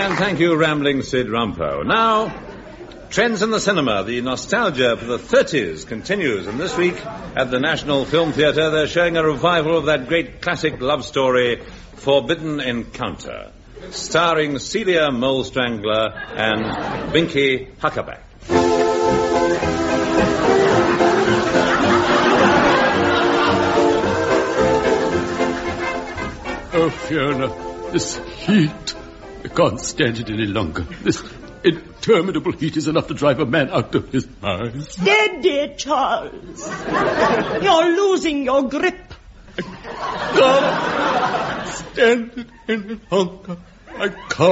And thank you, Rambling Sid Rumpo. Now, trends in the cinema. The nostalgia for the 30s continues. And this week, at the National Film Theatre, they're showing a revival of that great classic love story, Forbidden Encounter, starring Celia Mole Strangler and Binky Huckaback. Oh, Fiona, this heat. I can't stand it any longer. This interminable heat is enough to drive a man out of his mind. Steady, Charles. You're losing your grip. I can't stand it any longer. I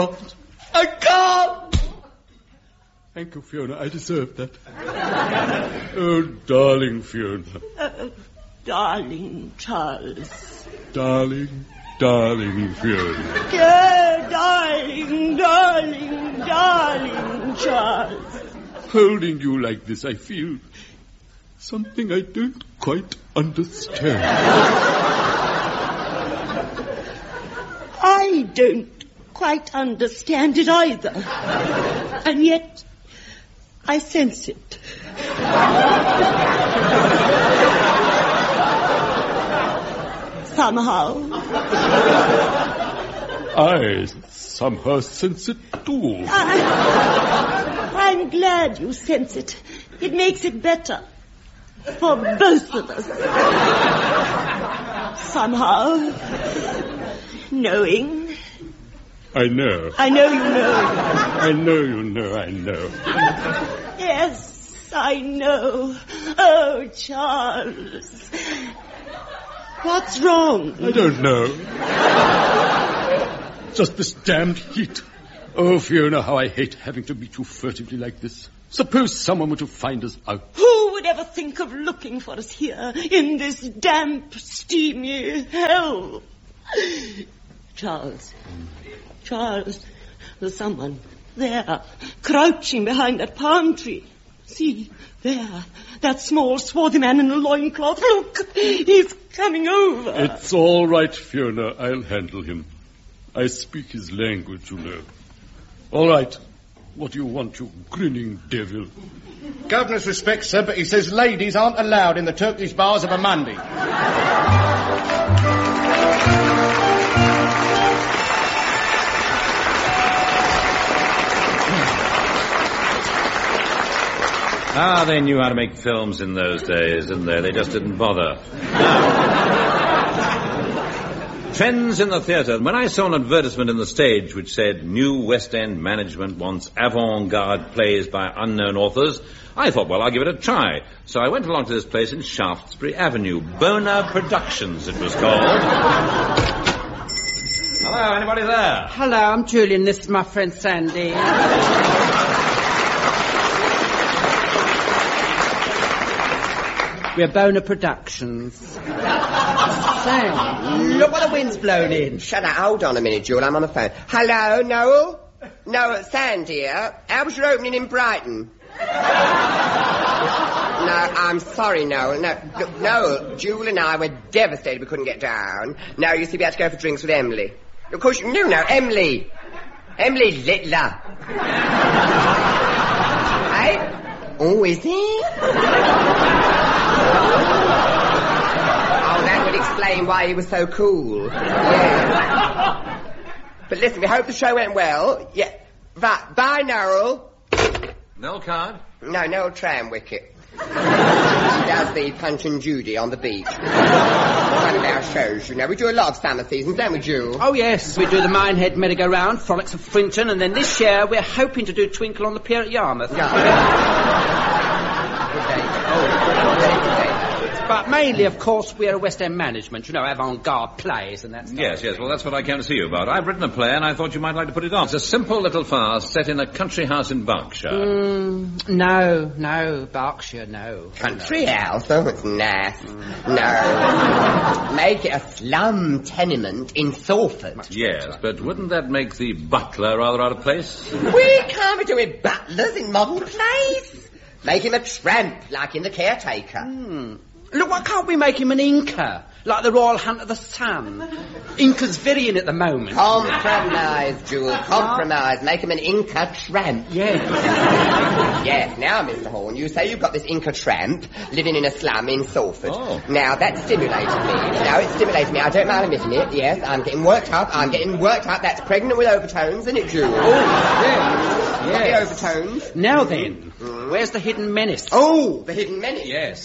can't. Thank you, Fiona. I deserve that. Oh, darling Fiona. Darling Charles. Darling Fiona. Dear darling Charles. Holding you like this, I feel something I don't quite understand. I don't quite understand it either. And yet, I sense it. Somehow. I somehow sense it too. I'm glad you sense it. It makes it better. For both of us. Somehow. Knowing. I know. I know you know. I know you know, I know. Yes, I know. Oh, Charles. What's wrong? I don't know. Just this damned heat. Oh, Fiona, how I hate having to meet you furtively like this. Suppose someone were to find us out. Who would ever think of looking for us here in this damp, steamy hell? Charles, there's someone there, crouching behind that palm tree. See, there, that small, swarthy man in a loincloth. Look, he's coming over. It's all right, Fiona. I'll handle him. I speak his language, you know. All right. What do you want, you grinning devil? Governor's respect, sir, but he says ladies aren't allowed in the Turkish bars of a Monday. They knew how to make films in those days, didn't they? They just didn't bother. Trends in the theatre. When I saw an advertisement in the stage which said, new West End management wants avant-garde plays by unknown authors, I thought, well, I'll give it a try. So I went along to this place in Shaftesbury Avenue. Bona Productions, it was called. Hello, anybody there? Hello, I'm Julian. This is my friend Sandy. We're Bona Productions. Sandy, look what the wind's blown in. Shut up, hold on a minute, Jewel, I'm on the phone. Hello, Noel? Noel, Sandy here. How was your opening in Brighton? No, I'm sorry, Noel. No, look, Noel, Jewel and I were devastated we couldn't get down. No, you see, we had to go for drinks with Emily. Of course, you knew now, Emily. Emily Littler. Hey? Oh, is he? That would explain why he was so cool. Yeah. But listen, we hope the show went well. Yeah. Right. Bye, Noel. No card? No, Noel Tramwicket. She does the Punch and Judy on the beach. One of our shows, you know. We do a lot of summer seasons, don't we, Jewel? Oh, yes. We do the Minehead Merry-Go-Round, Frolics of Frinton, and then this year we're hoping to do Twinkle on the Pier at Yarmouth. Yeah. Good day. Oh, good day. But mainly, of course, we're a West End management, you know, avant-garde plays and that stuff. Yes, well, that's what I came to see you about. I've written a play and I thought you might like to put it on. It's a simple little farce set in a country house in Berkshire. No, Berkshire, no. Country house? Oh, it's nice. No. Make it a slum tenement in Salford. Yes, but wouldn't that make the butler rather out of place? We can't be doing butlers in modern plays. Make him a tramp, like in The Caretaker. Look, why can't we make him an inker? Like the Royal Hunt of the Sun. Inca's very in at the moment. Compromise, Jewel, compromise. Make him an Inca tramp. Yes. Yes, now, Mr. Horn, you say you've got this Inca tramp living in a slum in Salford. Oh. Now, that stimulated me. I don't mind admitting it. Yes, I'm getting worked up. That's pregnant with overtones, isn't it, Jewel? Oh, yes. Got the overtones. Now then, where's the hidden menace? Oh, the hidden menace. Yes.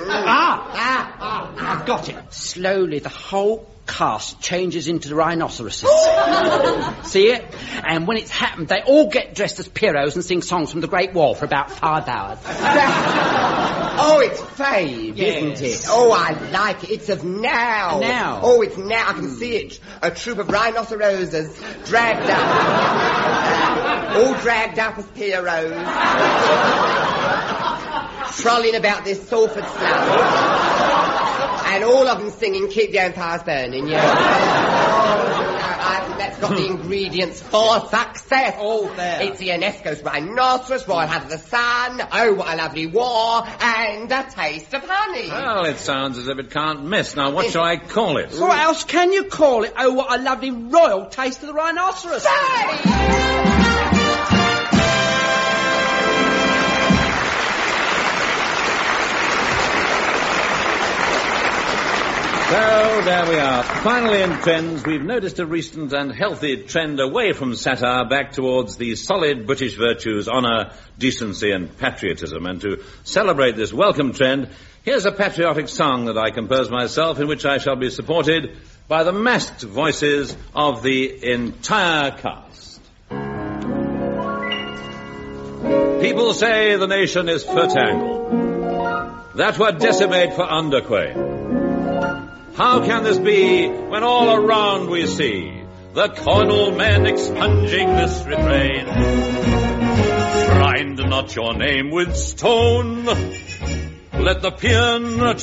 I've got it. Slowly, the whole cast changes into rhinoceroses. See it? And when it's happened, they all get dressed as Pierrots and sing songs from the Great Wall for about 5 hours. Oh, it's fave, isn't it? Oh, I like it. It's of now. Now? Oh, it's now. I can see it. A troop of rhinoceroses dragged up. All dragged up as Pierrots. Trolling about this Salford slum. And all of them singing Keep the Empires Burning, yeah. I think that's got the ingredients for success. Oh, there. It's the Ionesco's Rhinoceros, Royal Hunt of the Sun, Oh, What a Lovely War, and A Taste of Honey. Well, it sounds as if it can't miss. Now, what shall I call it? What else can you call it? Oh, what a lovely royal taste of the rhinoceros. So, there we are. Finally in trends, we've noticed a recent and healthy trend away from satire back towards the solid British virtues, honour, decency and patriotism. And to celebrate this welcome trend, here's a patriotic song that I composed myself, in which I shall be supported by the masked voices of the entire cast. People say the nation is fertangle, that we're decimate for underquain. How can this be when all around we see the cornel men expunging this refrain? Grind not your name with stone, let the paean